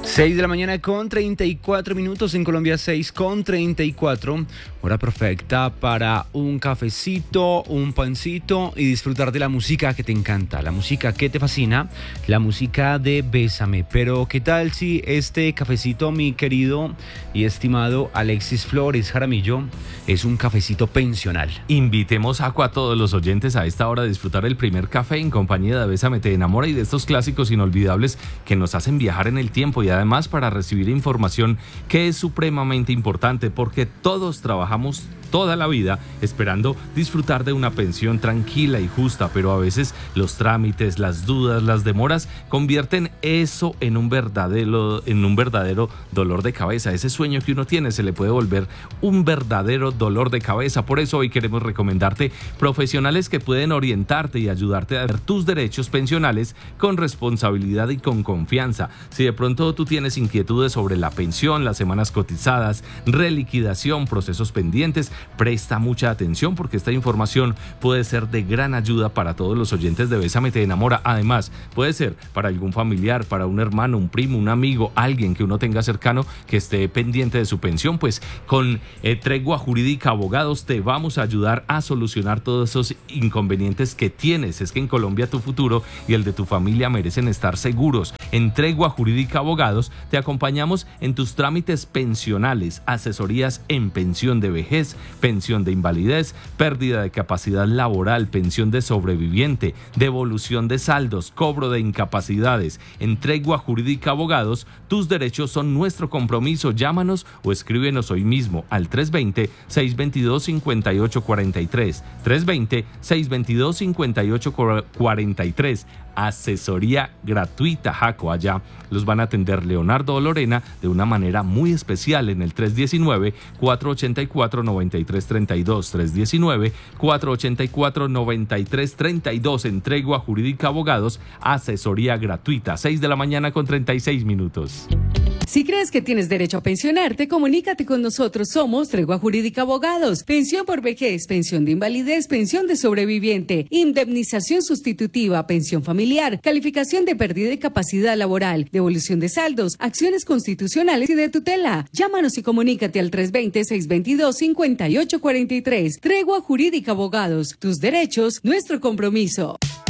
6 de la mañana con 34 minutos en Colombia, 6 con 34. Hora perfecta para un cafecito, un pancito y disfrutar de la música que te encanta, la música que te fascina, la música de Bésame. Pero ¿qué tal si este cafecito, mi querido y estimado Alexis Flores Jaramillo, es un cafecito pensional? Invitemos a todos los oyentes a esta hora a disfrutar el primer café en compañía de Bésame te enamora y de estos clásicos inolvidables que nos hacen viajar en el tiempo y además para recibir información que es supremamente importante porque todos trabajamos toda la vida esperando disfrutar de una pensión tranquila y justa, pero a veces los trámites, las dudas, las demoras convierten eso en un verdadero dolor de cabeza. Ese sueño que uno tiene se le puede volver un verdadero dolor de cabeza. Por eso hoy queremos recomendarte profesionales que pueden orientarte y ayudarte a ver tus derechos pensionales con responsabilidad y con confianza. Si de pronto tú tienes inquietudes sobre la pensión, las semanas cotizadas, reliquidación, procesos pendientes, presta mucha atención porque esta información puede ser de gran ayuda para todos los oyentes de Bésame te enamora. Además, puede ser para algún familiar, para un hermano, un primo, un amigo, alguien que uno tenga cercano que esté pendiente de su pensión. Pues con Tregua Jurídica Abogados te vamos a ayudar a solucionar todos esos inconvenientes que tienes. Es que en Colombia tu futuro y el de tu familia merecen estar seguros. En Tregua Jurídica Abogados te acompañamos en tus trámites pensionales, asesorías en pensión de vejez, pensión de invalidez, pérdida de capacidad laboral, pensión de sobreviviente, devolución de saldos, cobro de incapacidades. En Tregua Jurídica Abogados, tus derechos son nuestro compromiso. Llámanos o escríbenos hoy mismo al 320-622-5843. 320-622-5843. Asesoría gratuita, Jaco. Allá los van a atender Leonardo o Lorena de una manera muy especial en el 319-484-9332. 319-484-9332 en Tregua Jurídica Abogados, asesoría gratuita. 6 de la mañana con 36 minutos. Si crees que tienes derecho a pensionarte, comunícate con nosotros. Somos Tregua Jurídica Abogados. Pensión por vejez, pensión de invalidez, pensión de sobreviviente, indemnización sustitutiva, pensión familiar, calificación de pérdida de capacidad laboral, devolución de saldos, acciones constitucionales y de tutela. Llámanos y comunícate al 320-622-5843. Tregua Jurídica Abogados. Tus derechos, nuestro compromiso.